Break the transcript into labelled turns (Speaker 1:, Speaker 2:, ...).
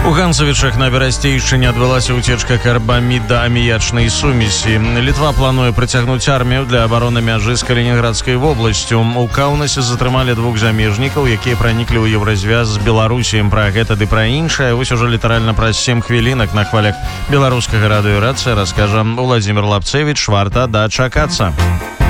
Speaker 1: У Ганцавічах на Берасцейшчыне адбылася ўцечка карбаміда-аміячнай сумесі. Літва плануе прыцягнуць армію для абароны мяжы з Калінінградскай вобласцю. У Каўнасе затрымалі 2 замежнікаў, якія праніклі ў еўразвяз з Беларусіем. Пра гэта ды пра іншае вось ужо літаральна праз 7 хвілінак на хвалях беларускага радыё Рацыя раскажа Владзімир Лапцевіч. Варта дачакацца.